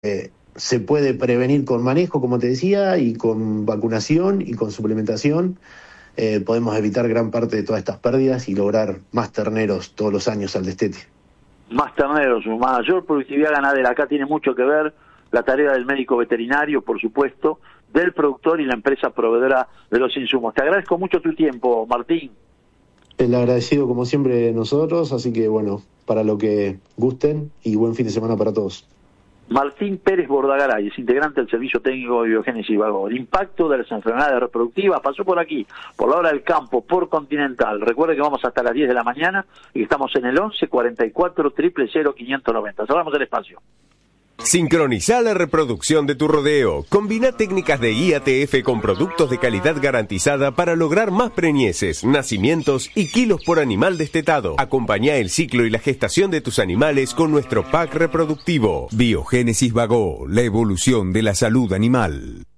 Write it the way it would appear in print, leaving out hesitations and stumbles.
se puede prevenir con manejo, como te decía, y con vacunación y con suplementación. Podemos evitar gran parte de todas estas pérdidas y lograr más terneros todos los años al destete. Más terneros, mayor productividad ganadera. Acá tiene mucho que ver la tarea del médico veterinario, por supuesto, del productor y la empresa proveedora de los insumos. Te agradezco mucho tu tiempo, Martín. El agradecido como siempre nosotros, así que bueno, para lo que gusten y buen fin de semana para todos. Martín Pérez Bordagaray es integrante del Servicio Técnico de Biogénesis Vago. El impacto de las enfermedades reproductivas pasó por aquí, por la hora del campo, por Continental. Recuerde que vamos hasta las 10 de la mañana y estamos en el 11 44 000 590. Cerramos el espacio. Sincroniza la reproducción de tu rodeo. Combina técnicas de IATF con productos de calidad garantizada para lograr más preñeces, nacimientos y kilos por animal destetado. Acompañá el ciclo y la gestación de tus animales con nuestro pack reproductivo. Biogénesis Vago, la evolución de la salud animal.